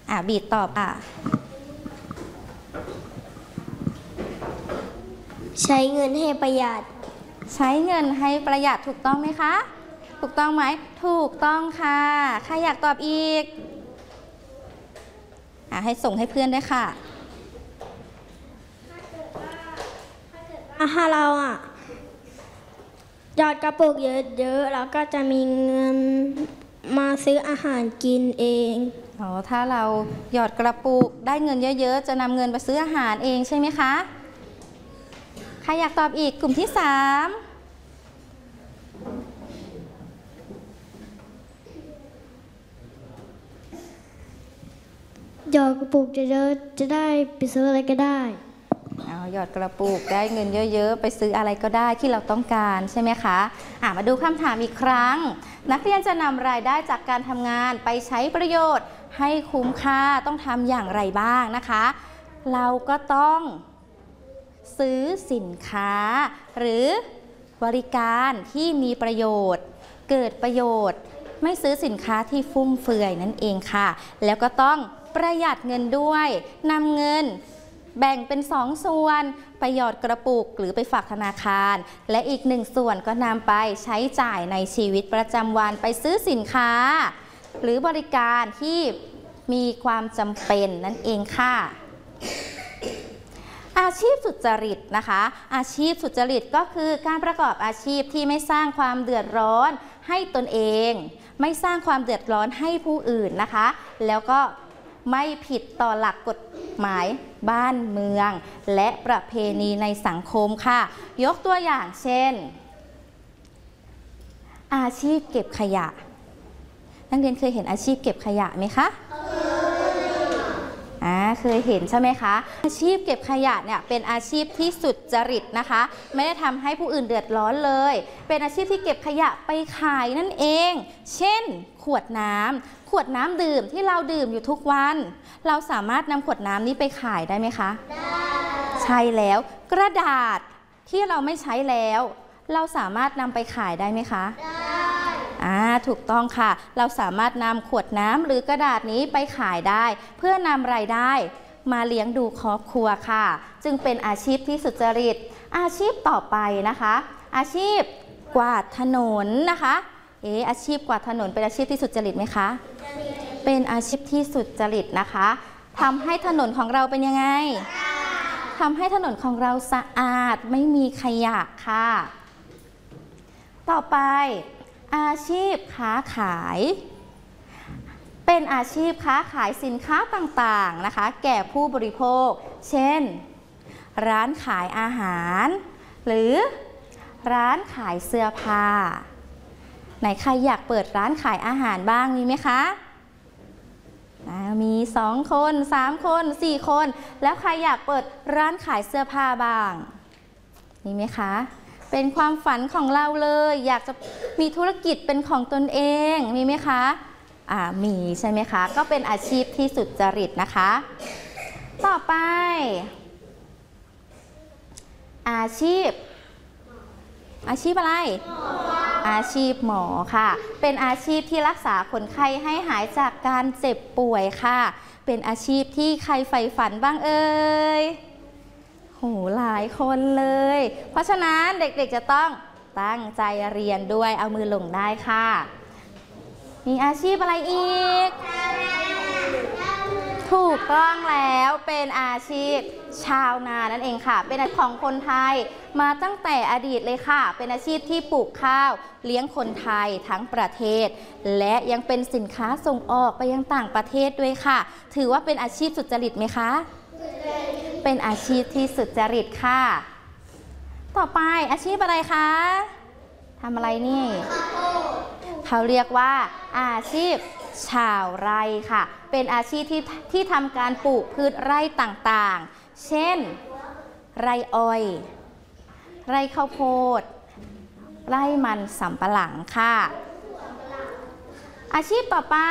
บีดตอบใช้เงินให้ประหยัดใช้เงินให้ประหยัดถูกต้องไหมคะถูกต้องไหมถูกต้องค่ะใครอยากตอบอีกให้ส่งให้เพื่อนด้วยค่ะถ้าเราหยอดกระปุกเยอะๆแล้วก็จะมีเงินมาซื้ออาหารกินเองถ้าเราหยอดกระปุกได้เงินเยอะๆจะนำเงินไปซื้ออาหารเองใช่ไหมคะใครอยากตอบอีกกลุ่มที่3 หยอดกระปุกเยอะๆจะได้ไปซื้ออะไรก็ได้หยอดกระปุกได้เงินเยอะๆไปซื้ออะไรก็ได้ที่เราต้องการใช่ไหมคะมาดูคำถามอีกครั้งนักเรียนจะนำรายได้จากการทำงานไปใช้ประโยชน์ให้คุ้มค่าต้องทำอย่างไรบ้างนะคะเราก็ต้องซื้อสินค้าหรือบริการที่มีประโยชน์เกิดประโยชน์ไม่ซื้อสินค้าที่ฟุ่มเฟือยนั่นเองค่ะแล้วก็ต้องประหยัดเงินด้วยนำเงินแบ่งเป็น2ส่วนไปหยอดกระปุกหรือไปฝากธนาคารและอีก1ส่วนก็นำไปใช้จ่ายในชีวิตประจำวันไปซื้อสินค้าหรือบริการที่มีความจำเป็นนั่นเองค่ะอาชีพสุจริตนะคะอาชีพสุจริตก็คือการประกอบอาชีพที่ไม่สร้างความเดือดร้อนให้ตนเองไม่สร้างความเดือดร้อนให้ผู้อื่นนะคะแล้วก็ไม่ผิดต่อหลักกฎหมายบ้านเมืองและประเพณีในสังคมค่ะยกตัวอย่างเช่นอาชีพเก็บขยะนักเรียนเคยเห็นอาชีพเก็บขยะไหมคะเคยเห็นใช่ไหมคะอาชีพเก็บขยะเนี่ยเป็นอาชีพที่สุจริตนะคะไม่ได้ทำให้ผู้อื่นเดือดร้อนเลยเป็นอาชีพที่เก็บขยะไปขายนั่นเองเช่นขวดน้ำดื่มที่เราดื่มอยู่ทุกวันเราสามารถนำขวดน้ำนี้ไปขายได้ไหมคะได้ใช่แล้วกระดาษที่เราไม่ใช้แล้วเราสามารถนำไปขายได้ไหมคะได้ถูกต้องค่ะเราสามารถนำขวดน้ำหรือกระดาษนี้ไปขายได้เพื่อนำรายได้มาเลี้ยงดูครอบครัวค่ะจึงเป็นอาชีพที่สุจริตอาชีพต่อไปนะคะอาชีพกวาดถนนนะคะอาชีพกวาดถนนเป็นอาชีพที่สุจริตไหมคะเป็นอาชีพที่สุจริตนะคะทำให้ถนนของเราเป็นยังไงทำให้ถนนของเราสะอาดไม่มีขยะค่ะต่อไปอาชีพค้าขายเป็นอาชีพค้าขายสินค้าต่างๆนะคะแก่ผู้บริโภคเช่นร้านขายอาหารหรือร้านขายเสื้อผ้าไหนใครอยากเปิดร้านขายอาหารบ้างมีไหมคะมี2 คน3 คน4 คนแล้วใครอยากเปิดร้านขายเสื้อผ้าบ้างมีไหมคะเป็นความฝันของเราเลยอยากจะมีธุรกิจเป็นของตนเองมีไหมคะมีใช่ไหมคะก็เป็นอาชีพที่สุจริตนะคะต่อไปอาชีพอะไรอาชีพหมอค่ะเป็นอาชีพที่รักษาคนไข้ให้หายจากการเจ็บป่วยค่ะเป็นอาชีพที่ใครใฝ่ฝันบ้างเอ่ยหลายคนเลยเพราะฉะนั้นเด็กๆจะต้องตั้งใจเรียนด้วยเอามือลงได้ค่ะมีอาชีพอะไรอีกถูกต้องแล้วเป็นอาชีพชาวนานั่นเองค่ะเป็นอาชีพของคนไทยมาตั้งแต่อดีตเลยค่ะเป็นอาชีพที่ปลูกข้าวเลี้ยงคนไทยทั้งประเทศและยังเป็นสินค้าส่งออกไปยังต่างประเทศด้วยค่ะถือว่าเป็นอาชีพสุจริตไหมคะเป็นอาชีพที่สุจริตค่ะต่อไปอาชีพอะไรคะทำอะไรนี่เขาเรียกว่าอาชีพชาวไร่ค่ะเป็นอาชีพที่ทำการปลูกพืชไร่ต่างๆเช่นไร่อ้อยไร่ข้าวโพดไร่มันสำปะหลังค่ะอาชีพต่อไป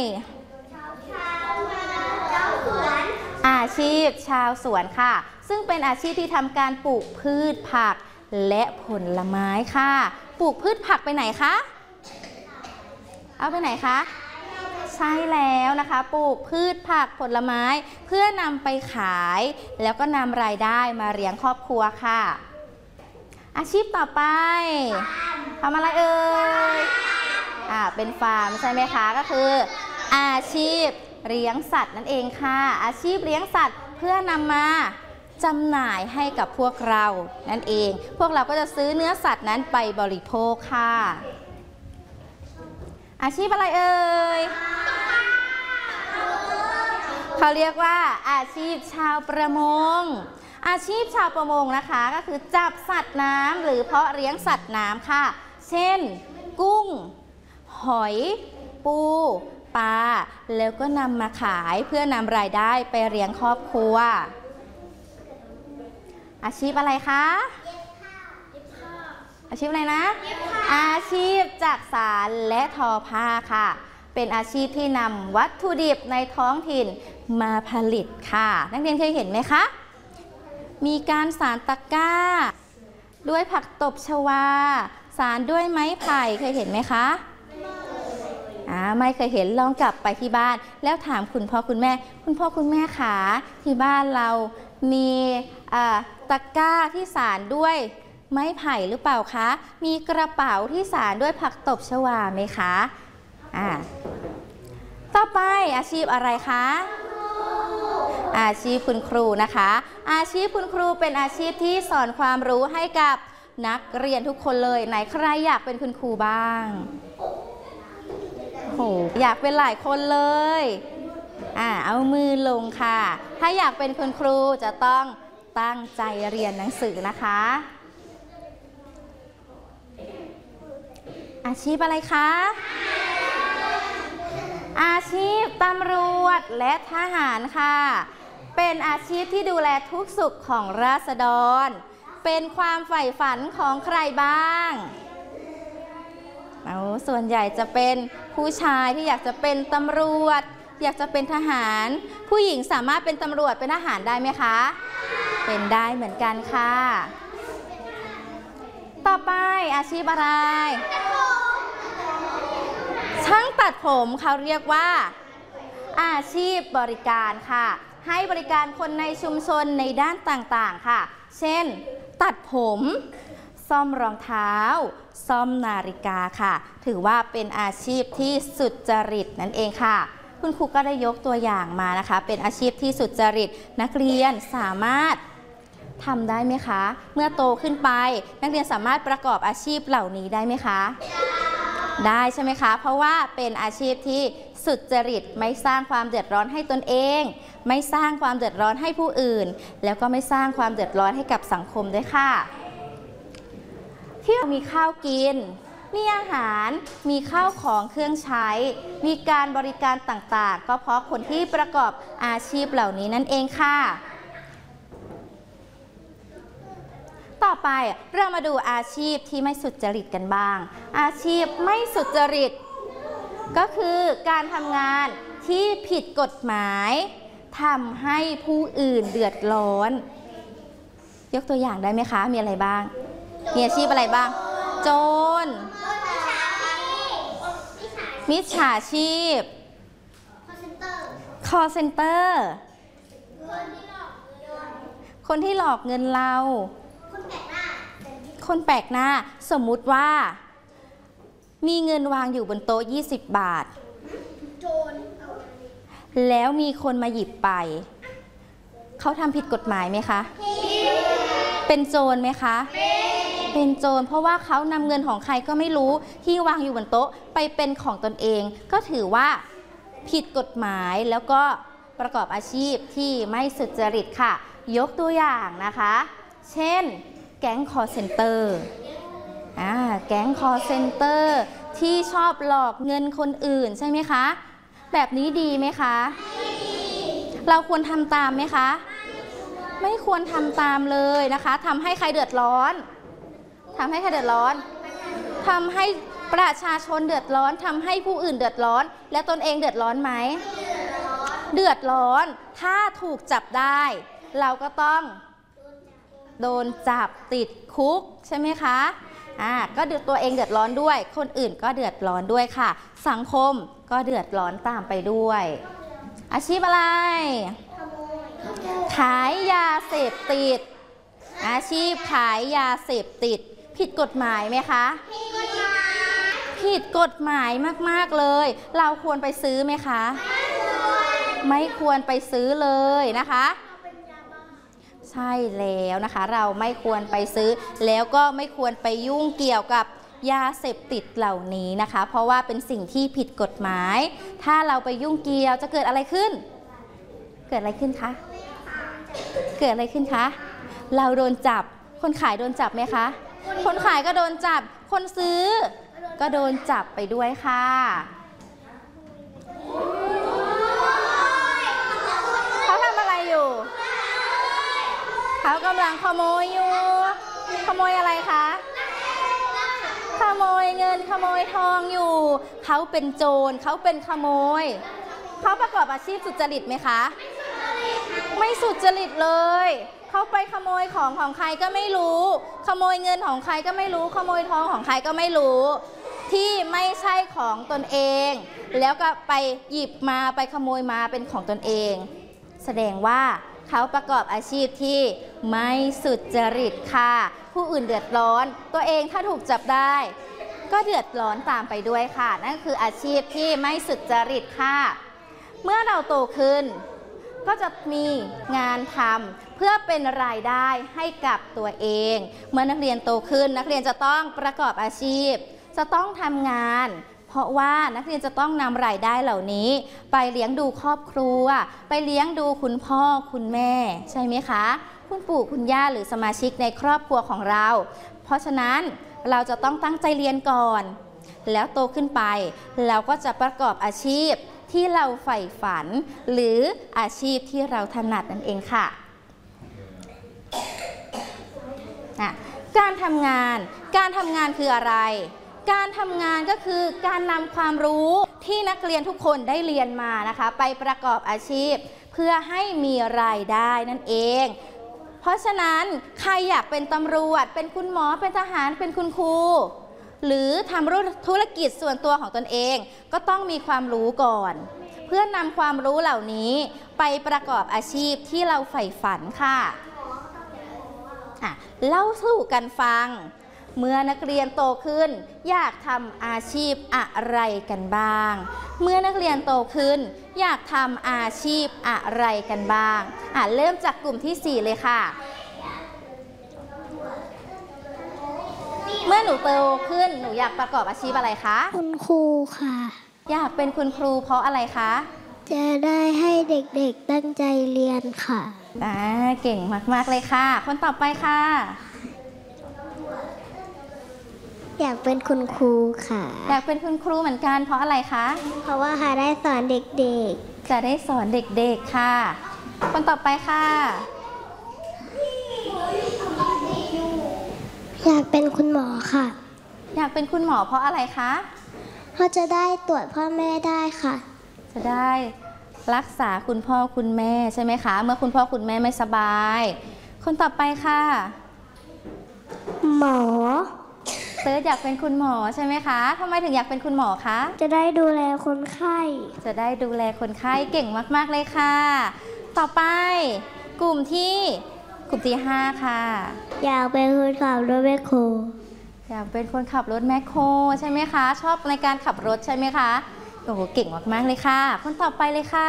อาชีพชาวสวนค่ะซึ่งเป็นอาชีพที่ทำการปลูกพืชผักและผลไม้ค่ะปลูกพืชผักไปไหนคะเอาไปไหนคะใช่แล้วนะคะปลูกพืชผักผลไม้เพื่อนำไปขายแล้วก็นำรายได้มาเลี้ยงครอบครัวค่ะอาชีพต่อไปทำอะไรเอ่ยเป็นฟาร์มใช่ไหมคะก็คืออาชีพเลี้ยงสัตว์นั่นเองค่ะอาชีพเลี้ยงสัตว์เพื่อนำมาจำหน่ายให้กับพวกเรานั่นเองพวกเราก็จะซื้อเนื้อสัตว์นั้นไปบริโภคค่ะอาชีพอะไรเอ่ยเขาเรียกว่าอาชีพชาวประมงอาชีพชาวประมงนะคะก็คือจับสัตว์น้ำหรือเพาะเลี้ยงสัตว์น้ำค่ะเช่นกุ้งหอยปูปลาแล้วก็นำมาขายเพื่อนำรายได้ไปเลี้ยงครอบครัวอาชีพอะไรคะอาชีพอะไรนะอาชีพจักสานและทอผ้าค่ะเป็นอาชีพที่นำวัตถุดิบในท้องถิ่นมาผลิตค่ะนักเรียนเคยเห็นไหมคะมีการสานตะกร้าด้วยผักตบชวาสานด้วยไม้ไผ่เคยเห็นไหมคะไม่เคยเห็นลองกลับไปที่บ้านแล้วถามคุณพ่อคุณแม่ขาที่บ้านเรามีตะกร้าที่สานด้วยไม้ไผ่หรือเปล่าคะมีกระเป๋าที่สานด้วยผักตบชวาไหมคะต่อไปอาชีพอะไรคะอาชีพคุณครูนะคะอาชีพคุณครูเป็นอาชีพที่สอนความรู้ให้กับนักเรียนทุกคนเลยไหนใครอยากเป็นคุณครูบ้างโหอยากเป็นหลายคนเลยเอามือลงค่ะถ้าอยากเป็นคุณครูจะต้องตั้งใจเรียนหนังสือนะคะอาชีพอะไรคะอาชีพตำรวจและทหารค่ะเป็นอาชีพที่ดูแลทุกสุขของราษฎรเป็นความใฝ่ฝันของใครบ้างส่วนใหญ่จะเป็นผู้ชายที่อยากจะเป็นตำรวจอยากจะเป็นทหารผู้หญิงสามารถเป็นตำรวจเป็นทหารได้ไหมคะเป็นได้เหมือนกันค่ะต่อไปอาชีพอะไรช่างตัดผมเขาเรียกว่าอาชีพบริการค่ะให้บริการคนในชุมชนในด้านต่างๆค่ะเช่นตัดผมซ่อมรองเท้าซ่อมนาฬิกาค่ะถือว่าเป็นอาชีพที่สุจริตนั่นเองค่ะคุณครูก็ได้ยกตัวอย่างมานะคะเป็นอาชีพที่สุจริตนักเรียนสามารถทำได้ไหมคะเมื่อโตขึ้นไปนักเรียนสามารถประกอบอาชีพเหล่านี้ได้ไหมคะได้ใช่ไหมคะเพราะว่าเป็นอาชีพที่สุจริตไม่สร้างความเดือดร้อนให้ตนเองไม่สร้างความเดือดร้อนให้ผู้อื่นแล้วก็ไม่สร้างความเดือดร้อนให้กับสังคมด้วยค่ะที่มีข้าวกินมีอาหารมีข้าวของเครื่องใช้มีการบริการต่างๆก็เพราะคนที่ประกอบอาชีพเหล่านี้นั่นเองค่ะต่อไปเรามาดูอาชีพที่ไม่สุจริตกันบ้างอาชีพไม่สุจริตก็คือการทำงานที่ผิดกฎหมายทำให้ผู้อื่นเดือดร้อนยกตัวอย่างได้ไหมคะมีอะไรบ้างมีอาชีพอะไรบ้างโจรมิจฉาชีพcall center คนที่หลอกเงินเราคนแปลกหน้าสมมุติว่ามีเงินวางอยู่บนโต๊ะ20 บาทแล้วมีคนมาหยิบไปเขาทำผิดกฎหมายไหมคะเป็นโจรไหมคะเป็นโจรเพราะว่าเขานำเงินของใครก็ไม่รู้ที่วางอยู่บนโต๊ะไปเป็นของตนเองก็ถือว่าผิดกฎหมายแล้วก็ประกอบอาชีพที่ไม่สุจริตค่ะยกตัวอย่างนะคะเช่นแก๊งcall centerแก๊งcall centerที่ชอบหลอกเงินคนอื่นใช่ไหมคะแบบนี้ดีไหมคะเราควรทำตามไหมคะไม่ควรทำตามเลยนะคะทำให้ใครเดือดร้อนทำให้ใครเดือดร้อนทำให้ประชาชนเดือดร้อนทำให้ผู้อื่นเดือดร้อนและตนเองเดือดร้อนไหมเดือดร้อนถ้าถูกจับได้เราก็ต้องโดนจับติดคุกใช่ไหมคะก็ตัวเองเดือดร้อนด้วยคนอื่นก็เดือดร้อนด้วยค่ะสังคมก็เดือดร้อนตามไปด้วยอาชีพอะไรขายยาเสพติดอาชีพขายยาเสพติดผิดกฎหมายไหมคะผิดกฎหมายมากๆเลยเราควรไปซื้อไหมคะไม่ควรไปซื้อเลยนะคะใช่แล้วนะคะเราไม่ควรไปซื้อแล้วก็ไม่ควรไปยุ่งเกี่ยวกับยาเสพติดเหล่านี้นะคะเพราะว่าเป็นสิ่งที่ผิดกฎหมายถ้าเราไปยุ่งเกี่ยวจะเกิดอะไรขึ้นเกิดอะไรขึ้นคะเกิดอะไรขึ้นคะเราโดนจับคนขายโดนจับไหมคะคนขายก็โดนจับคนซื้อก็โดนจับไปด้วยค่ะเขาทำอะไรอยู่เขากำลังขโมยอยู่ขโมยอะไรคะขโมยเงินขโมยทองอยู่เขาเป็นโจรเขาเป็นขโมยเขาประกอบอาชีพสุจริตไหมคะไม่สุจริตเลยเขาไปขโมยของใครก็ไม่รู้ขโมยเงินของใครก็ไม่รู้ขโมยทองของใครก็ไม่รู้ที่ไม่ใช่ของตนเองแล้วก็ไปหยิบมาไปขโมยมาเป็นของตนเองแสดงว่าเขาประกอบอาชีพที่ไม่สุจริตค่ะผู้อื่นเดือดร้อนตัวเองถ้าถูกจับได้ก็เดือดร้อนตามไปด้วยค่ะนั่นคืออาชีพที่ไม่สุจริตค่ะเมื่อเราโตขึ้นก็จะมีงานทำเพื่อเป็นรายได้ให้กับตัวเองเมื่อนักเรียนโตขึ้นนักเรียนจะต้องประกอบอาชีพจะต้องทำงานเพราะว่านักเรียนจะต้องนำรายได้เหล่านี้ไปเลี้ยงดูครอบครัวไปเลี้ยงดูคุณพ่อคุณแม่ใช่ไหมคะคุณปู่คุณย่าหรือสมาชิกในครอบครัวของเราเพราะฉะนั้นเราจะต้องตั้งใจเรียนก่อนแล้วโตขึ้นไปเราก็จะประกอบอาชีพที่เราใฝ่ฝันหรืออาชีพที่เราถนัดนั่นเองค่ะการทำงานคืออะไรการทำงานก็คือการนำความรู้ที่นักเรียนทุกคนได้เรียนมานะคะไปประกอบอาชีพเพื่อให้มีรายได้นั่นเองเพราะฉะนั้นใครอยากเป็นตำรวจเป็นคุณหมอเป็นทหารเป็นคุณครูหรือทำธุรกิจส่วนตัวของตนเองก็ต้องมีความรู้ก่อนเพื่อนำความรู้เหล่านี้ไปประกอบอาชีพที่เราใฝ่ฝันค่ะเล่าสู่กันฟังเมื่อนักเรียนโตขึ้นอยากทำอาชีพอะไรกันบ้างเมื่อนักเรียนโตขึ้นอยากทำอาชีพอะไรกันบ้างเริ่มจากกลุ่มที่4เลยค่ะเมื่อหนูโตขึ้นหนูอยากประกอบอาชีพอะไรคะคุณครูค่ะอยากเป็นคุณครูเพราะอะไรคะจะได้ให้เด็กๆตั้งใจเรียนค่ะเก่งมากๆเลยค่ะคนต่อไปค่ะอยากเป็นคุณครูค่ะอยากเป็นคุณครูเหมือนกันเพราะอะไรคะเพราะว่าได้สอนเด็กๆจะได้สอนเด็กๆค่ะคนต่อไปค่ะอยากเป็นคุณหมอค่ะอยากเป็นคุณหมอเพราะอะไรคะเพราะจะได้ตรวจพ่อแม่ได้ค่ะจะได้รักษาคุณพ่อคุณแม่ใช่ไหมคะเมื่อคุณพ่อคุณแม่ไม่สบายคนต่อไปค่ะหมอเติร์ดอยากเป็นคุณหมอใช่ไหมคะทำไมถึงอยากเป็นคุณหมอคะจะได้ดูแลคนไข้จะได้ดูแลคนไข้เก่งมากๆเลยค่ะต่อไปกลุ่มที่5ค่ะอยากเป็นคนขับรถแมคโครอยากเป็นคนขับรถแมคโครใช่ไหมคะชอบในการขับรถใช่ไหมคะโอ้โหเก่งมากๆเลยค่ะคนต่อไปเลยค่ะ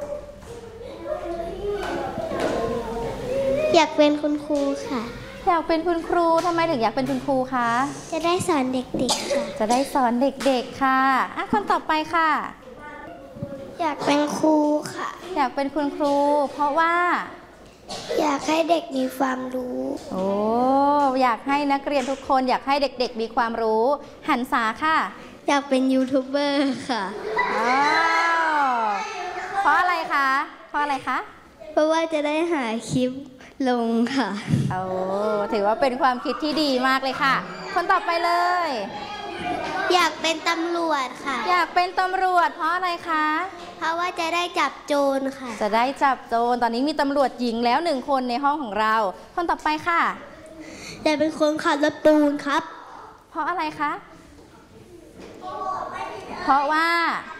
อยากเป็นคุณครูค่ะอยากเป็นคุณครูทำไมถึงอยากเป็นคุณครูคะจะได้สอนเด็กๆค่ะจะได้สอนเด็กๆค่ะคนต่อไปค่ะอยากเป็นครูค่ะอยากเป็นคุณครูเพราะว่าอยากให้เด็กมีความรู้โอ้อยากให้นักเรียนทุกคนอยากให้เด็กๆมีความรู้หันษาค่ะอยากเป็นยูทูบเบอร์ค่ะเพราะอะไรคะเพราะว่าจะได้หาคลิปลงค่ะถือว่าเป็นความคิดที่ดีมากเลยค่ะคนต่อไปเลยอยากเป็นตำรวจค่ะอยากเป็นตำรวจเพราะอะไรคะเพราะว่าจะได้จับโจรค่ะจะได้จับโจรตอนนี้มีตำรวจหญิงแล้ว1 คนในห้องของเราคนต่อไปค่ะอยากเป็นคนขับรถปูนครับเพราะอะไรคะ เพราะว่า